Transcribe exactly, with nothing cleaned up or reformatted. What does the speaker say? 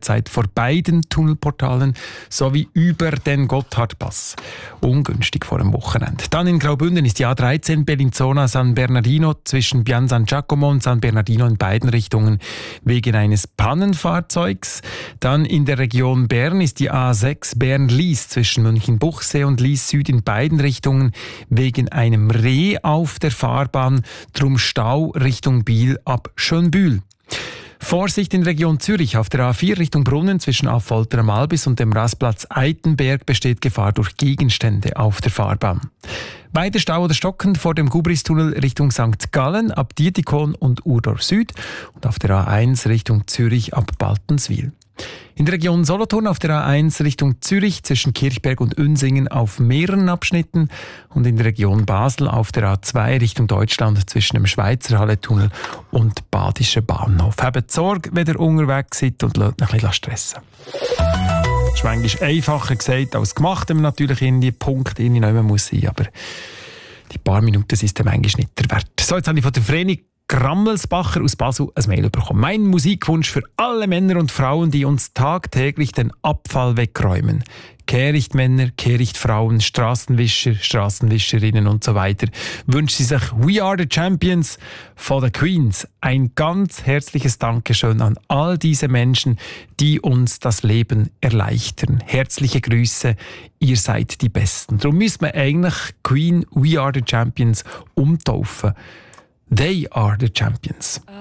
derzeit vor beiden Tunnelportalen sowie über den Gotthardpass. Ungünstig vor dem Wochenende. Dann in Graubünden ist die A dreizehn Bellinzona San Bernardino zwischen Pian San Giacomo und San Bernardino in beiden Richtungen wegen eines Pannenfahrzeugs. Dann in der Region Bern ist die A sechs Bern-Lies zwischen Münchenbuchsee und Lies Süd in beiden Richtungen wegen einem Reh auf der Fahrbahn, drum Stau Richtung Biel ab Schönbühl. Vorsicht in Region Zürich. Auf der A vier Richtung Brunnen zwischen Affolter am Albis und dem Rastplatz Eitenberg besteht Gefahr durch Gegenstände auf der Fahrbahn. Weiter Stau oder stockend vor dem Gubristunnel Richtung Sankt Gallen ab Dietikon und Urdorf Süd und auf der A eins Richtung Zürich ab Baltenswil. In der Region Solothurn auf der A eins Richtung Zürich zwischen Kirchberg und Unsingen auf mehreren Abschnitten und in der Region Basel auf der A zwei Richtung Deutschland zwischen dem Schweizer Halletunnel und Badischer Bahnhof. Habt Sorge, wenn ihr unterwegs seid und lasst euch ein bisschen stressen. Das ist manchmal einfacher gesagt als gemacht, wenn man natürlich in die Punkte nicht mehr muss sein, aber die paar Minuten sind es manchmal nicht der Wert. So, jetzt habe ich von der Vreni Grammelsbacher aus Basel ein Mail bekommen. Mein Musikwunsch für alle Männer und Frauen, die uns tagtäglich den Abfall wegräumen. Kehrichtmänner, Kehrichtfrauen, Straßenwischer, Straßenwischerinnen und so weiter. Wünscht sie sich We Are the Champions von The Queens. Ein ganz herzliches Dankeschön an all diese Menschen, die uns das Leben erleichtern. Herzliche Grüße, ihr seid die Besten. Darum müssen wir eigentlich Queen We Are the Champions umtaufen. They are the champions.